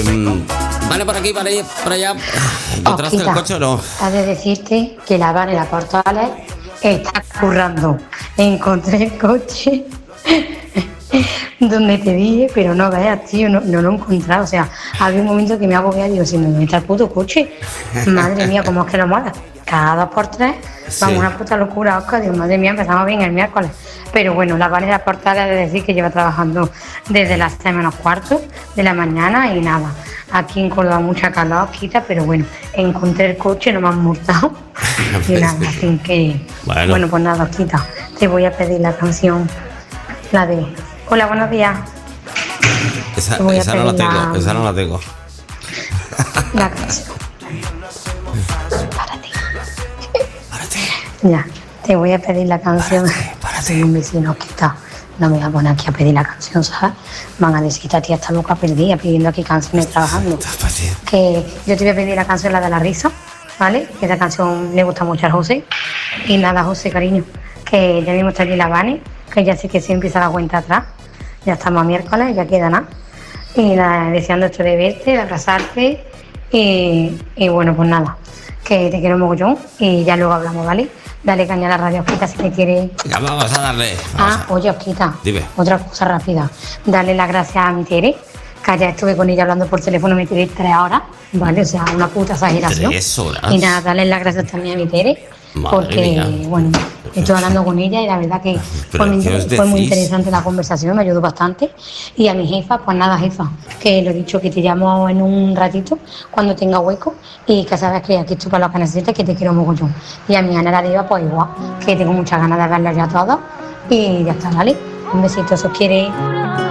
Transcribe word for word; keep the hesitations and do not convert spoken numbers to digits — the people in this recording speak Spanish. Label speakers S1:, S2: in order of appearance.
S1: Eh, vale, por aquí, vale, por allá. ¿Encontraste el coche o no?
S2: Has de decirte que la Vanessa Portales está currando. Encontré el coche donde te dije, pero no veas, tío, no, no lo he encontrado. O sea, había un momento que me agobiaba y digo, si me está el puto coche. Madre mía, cómo es que lo mola. Cada dos por tres, vamos, sí. Una puta locura, Oscar. Digo, madre mía, empezamos bien el miércoles. Pero bueno, la Vanessa Portales ha de decir que lleva trabajando desde las seis menos cuarto de la mañana y nada. Aquí en Córdoba mucha calor, quita, pero bueno, encontré el coche, no me han multado. Y nada, así que, bueno. bueno, pues nada, quita. Te voy a pedir la canción, la de Hola, buenos días.
S1: Esa, esa no la tengo, la... esa no la tengo.
S2: La canción. Párate.
S1: Párate.
S2: Ya, te voy a pedir la canción.
S1: Párate, párate.
S2: Soy un vecino que está. No me voy a poner aquí a pedir la canción, ¿sabes? Van a decir, esta tía está loca perdida pidiendo aquí canciones trabajando. Que yo te voy a pedir la canción, la de la risa, ¿vale? Que esa canción le gusta mucho a José. Y nada, José, cariño, que ya mismo está aquí la Vane, que ya sé que se empieza la cuenta atrás. Ya estamos a miércoles, ya queda nada. Y nada, deseando esto de verte, de abrazarte. Y, y bueno, pues nada, que te quiero mogollón y ya luego hablamos, ¿vale? Dale caña a la radio, Osquita, si te quiere.
S1: Venga, vamos a darle. Vamos
S2: ah,
S1: a...
S2: oye, Osquita.
S1: Dime.
S2: Otra cosa rápida. Dale las gracias a mi Tere, que ayer estuve con ella hablando por teléfono, me tiré tres horas, ¿vale? O sea, una puta exageración.
S1: Tres horas.
S2: Y nada, dale las gracias también a mi Tere.
S1: Madre
S2: porque,
S1: mía.
S2: bueno, estoy hablando con ella y la verdad que fue muy, fue muy interesante la conversación, me ayudó bastante. Y a mi jefa, pues nada, jefa, que lo he dicho, que te llamo en un ratito, cuando tenga hueco, y que sabes que aquí estoy para lo que necesites, que te quiero mogollón. Y a mi Ana la diva, pues igual, que tengo muchas ganas de verlos ya todos, y ya está, ¿vale? Un besito, si os quiere.